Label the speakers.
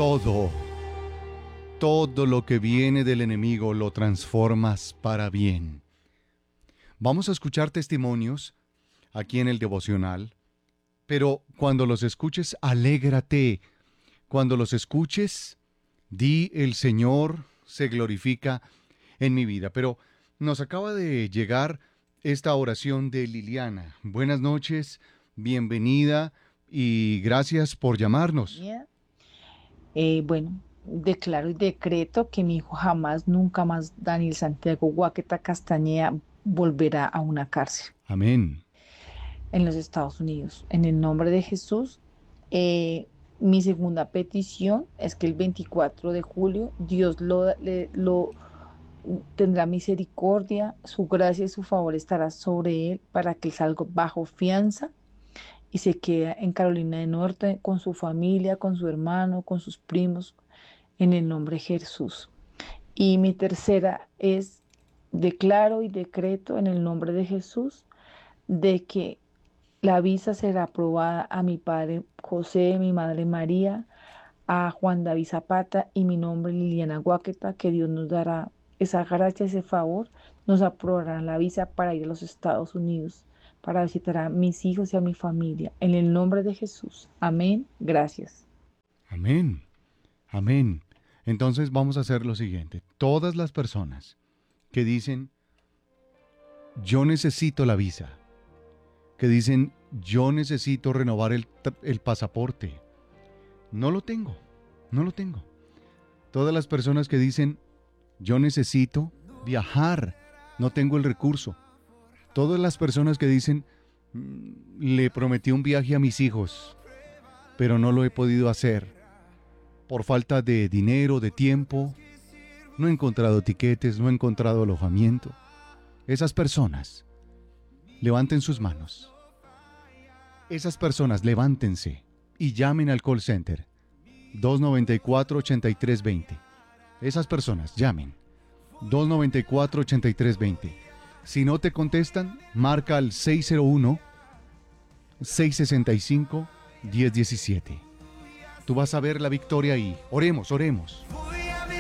Speaker 1: todo, todo lo que viene del enemigo lo transformas para bien. Vamos a escuchar testimonios aquí en el devocional, pero cuando los escuches, alégrate. Cuando los escuches, di: el Señor se glorifica en mi vida. Pero nos acaba de llegar esta oración de Liliana. Buenas noches, bienvenida y gracias por llamarnos.
Speaker 2: Mía. Bueno, declaro y decreto que mi hijo jamás, nunca más, Daniel Santiago Guaqueta Castañeda, volverá a una cárcel
Speaker 1: Amén.
Speaker 2: en los Estados Unidos. En el nombre de Jesús, mi segunda petición es que el 24 de julio Dios lo tendrá misericordia, su gracia y su favor estará sobre él para que él salga bajo fianza y se quede en Carolina del Norte con su familia, con su hermano, con sus primos, en el nombre de Jesús. Y mi tercera es: declaro y decreto en el nombre de Jesús de que la visa será aprobada a mi padre José, mi madre María, a Juan David Zapata y mi nombre Liliana Guaqueta, que Dios nos dará esa gracia, ese favor, nos aprobará la visa para ir a los Estados Unidos, para visitar a mis hijos y a mi familia. En el nombre de Jesús. Amén. Gracias.
Speaker 1: Amén. Amén. Entonces vamos a hacer lo siguiente. Todas las personas que dicen: yo necesito la visa, que dicen: yo necesito renovar el pasaporte, no lo tengo, no lo tengo. Todas las personas que dicen: yo necesito viajar, no tengo el recurso. Todas las personas que dicen: le prometí un viaje a mis hijos, pero no lo he podido hacer por falta de dinero, de tiempo, no he encontrado tiquetes, no he encontrado alojamiento. Esas personas, levanten sus manos. Esas personas, levántense y llamen al call center 294-8320. Esas personas, llamen 294-8320. Si no te contestan, marca al 601-665-1017. Tú vas a ver la victoria ahí. Oremos, oremos.